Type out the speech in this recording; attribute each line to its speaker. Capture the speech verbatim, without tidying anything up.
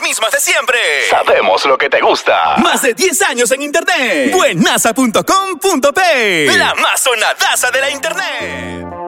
Speaker 1: mismas de siempre.
Speaker 2: Sabemos lo que te gusta.
Speaker 1: Más de diez años en internet. Buenaza punto com punto pe. La más sonadaza de la internet.